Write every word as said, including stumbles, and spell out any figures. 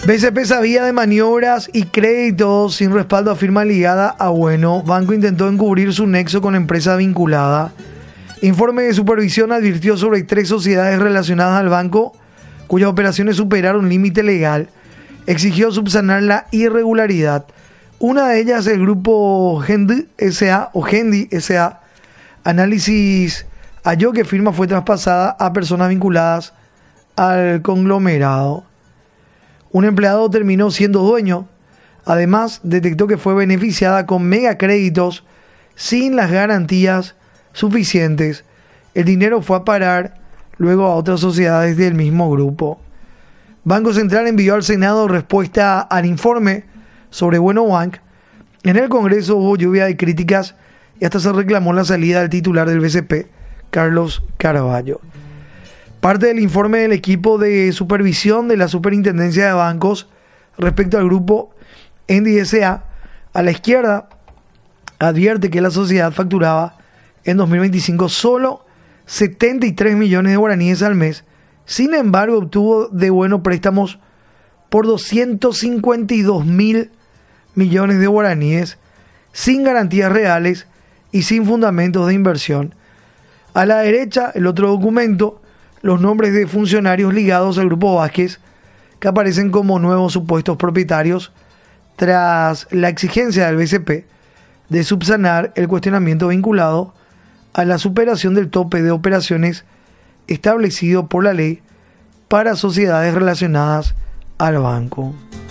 B C P sabía de maniobras y créditos sin respaldo a firma ligada a Bueno. Banco intentó encubrir su nexo con empresa vinculada. Informe de supervisión advirtió sobre tres sociedades relacionadas al banco cuyas operaciones superaron límite legal. Exigió subsanar la irregularidad. Una de ellas, el grupo Gendi S A o Gendi S A. Análisis halló que firma fue traspasada a personas vinculadas al conglomerado. Un empleado terminó siendo dueño. Además, detectó que fue beneficiada con megacréditos sin las garantías suficientes. El dinero fue a parar luego a otras sociedades del mismo grupo. Banco Central envió al Senado respuesta al informe sobre Bueno Bank. En el Congreso hubo lluvia de críticas y hasta se reclamó la salida del titular del B C P, Carlos Carvalho. Parte del informe del equipo de supervisión de la Superintendencia de Bancos respecto al grupo Gendi S A, a la izquierda, advierte que la sociedad facturaba en dos mil veinticinco solo setenta y tres millones de guaraníes al mes. Sin embargo, obtuvo de Bueno préstamos por doscientos cincuenta y dos mil millones de guaraníes sin garantías reales y sin fundamentos de inversión. A la derecha, el otro documento, los nombres de funcionarios ligados al Grupo Vázquez que aparecen como nuevos supuestos propietarios tras la exigencia del B C P de subsanar el cuestionamiento vinculado a la superación del tope de operaciones establecido por la ley para sociedades relacionadas al banco.